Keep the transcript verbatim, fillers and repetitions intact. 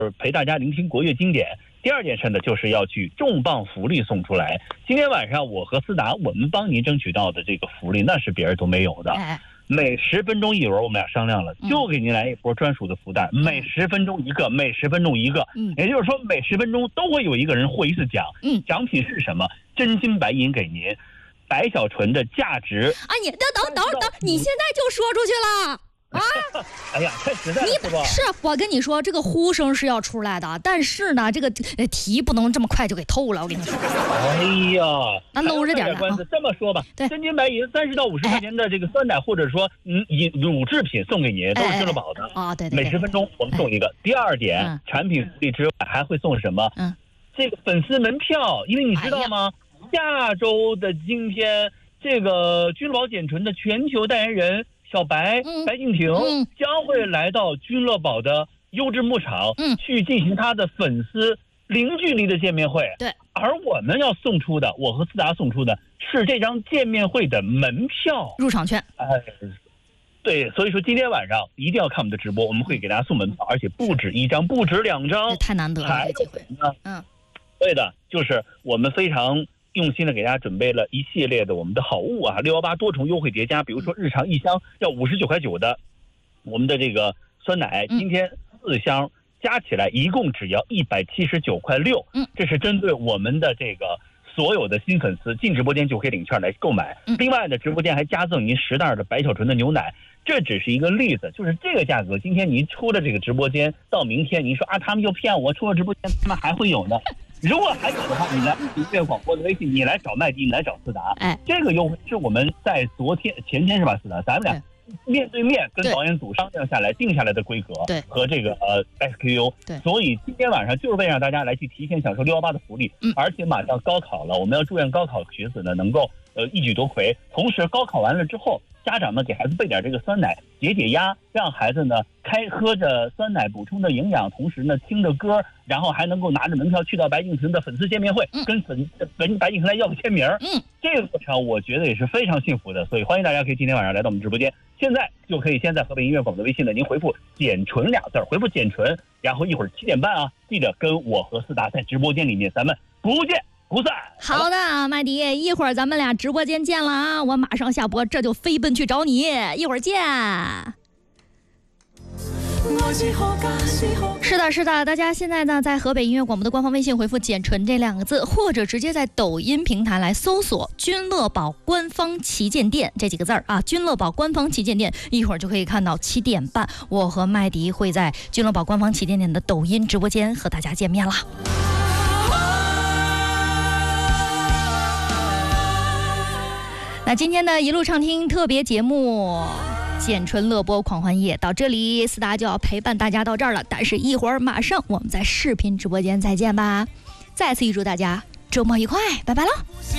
陪大家聆听国乐经典。第二件事呢，就是要去重磅福利送出来。今天晚上我和思达，我们帮您争取到的这个福利，那是别人都没有的。每十分钟一轮，我们俩商量了，就给您来一波专属的福袋，嗯、每十分钟一个，每十分钟一个。嗯，也就是说，每十分钟都会有一个人获一次奖。嗯，奖品是什么？真金白银给您，白小纯的价值。 啊，你等等等等，你现在就说出去了。啊！ 哎呀，太实在了，是吧？ 是我跟你说，这个呼声是要出来的，但是呢，这个题不能这么快就给透了。我跟你说， 哎呀， 那搂着点儿。 关子这么说吧，对，真金白银三十到五十块钱的这个酸奶，或者说嗯以乳制品送给您，都是俱乐宝的啊。对对。 每十分钟我们送一个。第二点，产品福利之外还会送什么？嗯，这个粉丝门票，因为你知道吗？下周的今天，这个君乐宝简纯的全球代言人。小白、嗯、白敬亭、嗯、将会来到君乐宝的优质牧场，嗯，去进行他的粉丝零距离的见面会。 对， 而我们要送出的，我和思达送出的是这张见面会的门票、 入场券。 哎，对，所以说今天晚上一定要看我们的直播，我们会给大家送门票，而且不止一张，不止两张， 太难得了， 还有什么呢？嗯，对的，就是我们非常。用心的给大家准备了一系列的我们的好物啊，六一八多重优惠叠加，比如说日常一箱要五十九块九的，我们的这个酸奶，今天四箱加起来一共只要一百七十九块六，嗯，这是针对我们的这个所有的新粉丝进直播间就可以领券来购买。另外呢，直播间还加赠您十袋的白小纯的牛奶。这只是一个例子，就是这个价格，今天您出了这个直播间，到明天您说啊，他们就骗我，出了直播间他们还会有呢。如果还有的话，你来音乐广播的微信，你来找麦迪，你来找思达。哎，这个优惠是我们在昨天、前天是吧？思达，咱们俩面对面跟导演组商量下来定下来的规格，对，和这个呃 S Q U。对，所以今天晚上就是为了让大家来去提前享受六一八的福利，嗯，而且马上高考了，我们要祝愿高考学子呢能够呃一举夺魁，同时高考完了之后。家长呢给孩子备点这个酸奶解解压，让孩子呢开喝着酸奶补充着营养，同时呢听着歌，然后还能够拿着门票去到白敬亭的粉丝见面会，嗯、跟粉跟白敬亭来要个签名。嗯，这个过程我觉得也是非常幸福的，所以欢迎大家可以今天晚上来到我们直播间，现在就可以先在河北音乐广播的微信呢，您回复“简纯”俩字，回复“简纯”，然后一会儿七点半啊，记得跟我和思达在直播间里面，咱们不见。不散。 好的，麦迪，一会儿咱们俩直播间见了啊！我马上下播，这就飞奔去找你，一会儿见。是的，是的，大家现在呢在河北音乐广播的官方微信回复“简纯”这两个字，或者直接在抖音平台来搜索“君乐宝官方旗舰店”这几个字儿啊，“君乐宝官方旗舰店”，一会儿就可以看到七点半，我和麦迪会在君乐宝官方旗舰店的抖音直播间和大家见面了。那今天的一路畅听特别节目简纯乐播狂欢夜到这里，思达就要陪伴大家到这儿了，但是一会儿马上我们在视频直播间再见吧。再次预祝大家周末愉快，拜拜了。